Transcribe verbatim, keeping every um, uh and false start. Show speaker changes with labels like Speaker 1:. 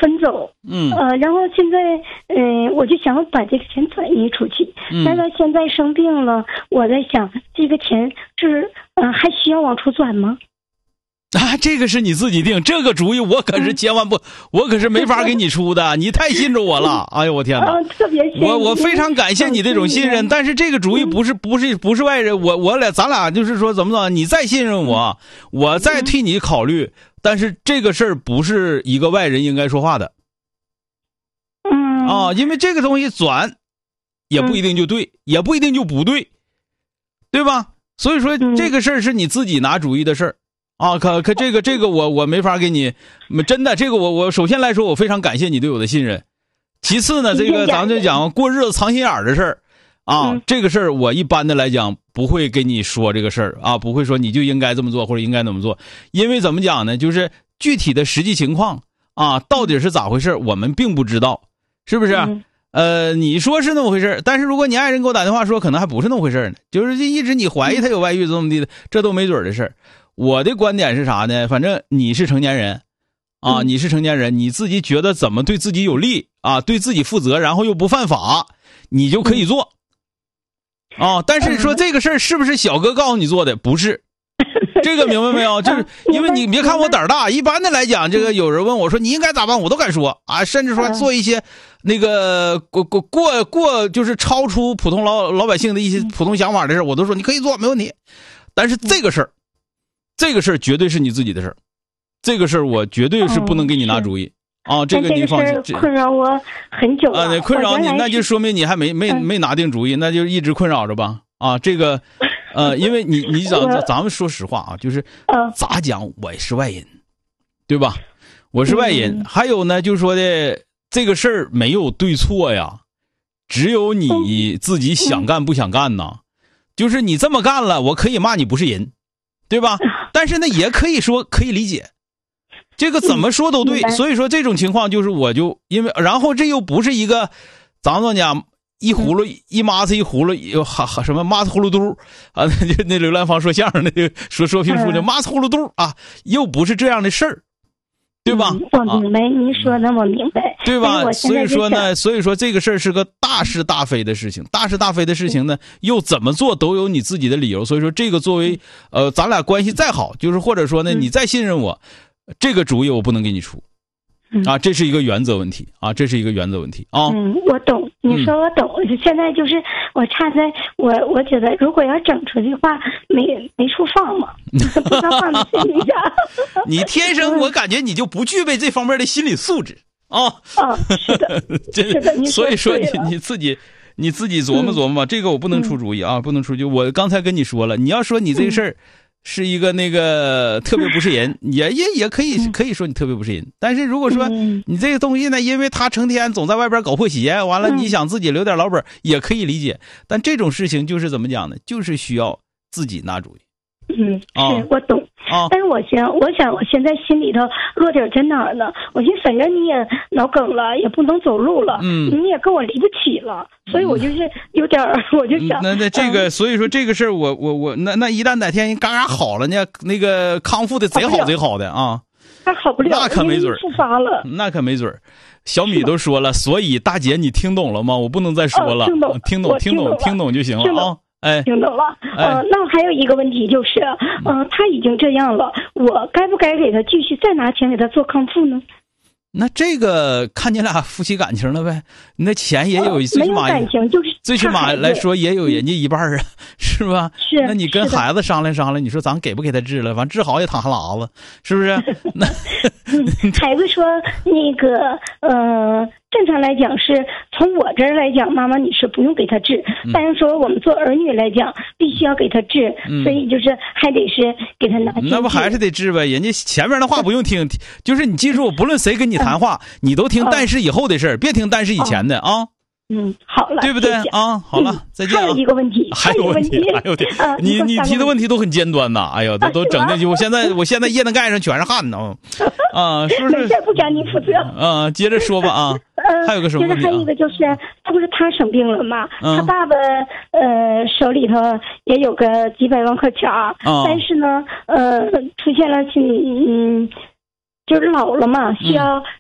Speaker 1: 分走。
Speaker 2: 嗯
Speaker 1: 呃，然后现在嗯、呃，我就想把这个钱转移出去。
Speaker 2: 嗯，
Speaker 1: 但是现在生病了，我在想这个钱是呃还需要往出转吗？
Speaker 2: 啊，这个是你自己定，这个主意我可是千万不，嗯、我可是没法给你出的，你太信着我了。哎呦我天哪！
Speaker 1: 嗯、特别信
Speaker 2: 我我非常感谢你这种信任，但是这个主意不是不是不是外人，我我俩咱俩就是说怎么怎么，你再信任我，我再替你考虑，但是这个事儿不是一个外人应该说话的。
Speaker 1: 嗯
Speaker 2: 啊，因为这个东西转，也不一定就对，嗯、也不一定就不对，对吧？所以说这个事儿是你自己拿主意的事儿。啊，可可这个这个我我没法给你，真的这个我我首先来说我非常感谢你对我的信任，其次呢，这个咱们就讲过日子藏心眼的事儿啊，
Speaker 1: 嗯、
Speaker 2: 这个事儿我一般的来讲不会跟你说这个事儿啊，不会说你就应该这么做或者应该怎么做，因为怎么讲呢，就是具体的实际情况啊，到底是咋回事我们并不知道，是不是？
Speaker 1: 嗯
Speaker 2: 呃，你说是那么回事，但是如果你爱人给我打电话说可能还不是那么回事呢，就是一直你怀疑他有外遇这么地的，这都没准的事儿。我的观点是啥呢？反正你是成年人啊，你是成年人，你自己觉得怎么对自己有利啊，对自己负责，然后又不犯法，你就可以做啊。但是说这个事儿是不是小哥告诉你做的？不是，这个明白没有？就是因为你别看我胆儿大，一般的来讲，这个有人问我说你应该咋办，我都敢说啊，甚至说做一些那个过过过过就是超出普通老老百姓的一些普通想法的事，我都说你可以做，没问题。但是这个事儿。这个事儿绝对是你自己的事儿，这个事儿我绝对是不能给你拿主意、嗯、啊！这个你放心。
Speaker 1: 这个困扰我很久了。
Speaker 2: 啊，困扰你，那就说明你还没没没拿定主意，那就一直困扰着吧。啊，这个，呃，因为你你咱咱们说实话啊，就是咋讲，我是外人，对吧？我是外人。嗯、还有呢，就是说的这个事儿没有对错呀，只有你自己想干不想干呐。就是你这么干了，我可以骂你不是人。对吧？但是呢，也可以说可以理解，这个怎么说都对。所以说这种情况就是我就因为，然后这又不是一个，咱们讲一葫芦一麻子一葫芦，又哈哈什么麻子葫芦嘟啊，那那刘兰芳说相声那个说说评书的麻子葫芦嘟啊，又不是这样的事儿，对吧？
Speaker 1: 嗯、我明白，您说的我明白，
Speaker 2: 对吧？所以说呢，所以说这个事儿是个大是大非的事情，大是大非的事情呢，又怎么做都有你自己的理由。所以说这个作为呃，咱俩关系再好，就是或者说呢，你再信任我，这个主意我不能给你出。啊，这是一个原则问题啊，这是一个原则问题啊。
Speaker 1: 嗯，我懂，你说我懂。嗯、现在就是我差在我，我觉得如果要整出去的话，没没处放嘛，不知道放在心里啥。
Speaker 2: 你天生我感觉你就不具备这方面的心理素质啊。
Speaker 1: 啊，是的，是的。
Speaker 2: 所以说你你自己你自己琢磨琢磨吧，嗯、这个我不能出主意啊，嗯、不能出主意。我刚才跟你说了，你要说你这个事儿。嗯是一个那个特别不是人，也也也可以可以说你特别不是人。但是如果说你这个东西呢，因为他成天总在外边搞破鞋，完了你想自己留点老本，也可以理解。但这种事情就是怎么讲呢？就是需要自己拿主意。
Speaker 1: 嗯，是我懂。
Speaker 2: 啊，
Speaker 1: 但是我想，我想我现在心里头落点在哪儿呢？我寻思，反正你也脑梗了，也不能走路了，
Speaker 2: 嗯，
Speaker 1: 你也跟我离不起了，所以我就是有点儿，我就想，
Speaker 2: 那那这个，嗯、所以说这个事儿，我我我，那那一旦哪天嘎嘎好了呢，那个康复的贼好贼好的啊，
Speaker 1: 那好不了，
Speaker 2: 那可没准
Speaker 1: 复发了，
Speaker 2: 那可没准。小米都说了，所以大姐你听懂了吗？我不能再说了，
Speaker 1: 哦、听懂，
Speaker 2: 听懂，听懂，听懂就行了啊。哎，
Speaker 1: 听懂了。呃，那还有一个问题就是，呃，他已经这样了，我该不该给他继续再拿钱给他做康复呢？
Speaker 2: 那这个看你俩夫妻感情了呗，那钱也有，
Speaker 1: 呃、
Speaker 2: 最起码
Speaker 1: 没有感情，就是
Speaker 2: 最起码来说也有人家一半啊，是吧？
Speaker 1: 是。
Speaker 2: 那你跟孩子商量商量，你说咱给不给他治了？反正治好也淌哈喇子，是不是？那、
Speaker 1: 嗯、孩子说那个呃。正常来讲是从我这儿来讲，妈妈你是不用给他治，嗯、但是说我们做儿女来讲，必须要给他治，嗯、所以就是还得是给他拿钱。
Speaker 2: 那不还是得治呗？人家前面的话不用听，就是你记住，不论谁跟你谈话，嗯、你都听但是以后的事儿，嗯、别听但是以前的啊。
Speaker 1: 嗯，好了，
Speaker 2: 对不对
Speaker 1: 谢谢
Speaker 2: 啊？好了，嗯、再见、啊。
Speaker 1: 还有一个问题，
Speaker 2: 还有问题，还有问题，
Speaker 1: 呃、
Speaker 2: 你你提的问题都很尖端呐！哎呦，都都整的，我现在我现在腋子盖上全是汗呢。啊，是不是？
Speaker 1: 不赶你负责。
Speaker 2: 啊，接着说吧啊。
Speaker 1: 呃，
Speaker 2: 还有个什么问题、啊？
Speaker 1: 还有一个就是，他不是他生病了嘛？
Speaker 2: 嗯、
Speaker 1: 他爸爸呃手里头也有个几百万块钱儿，
Speaker 2: 嗯、
Speaker 1: 但是呢，呃，出现了嗯，就是老了嘛，需要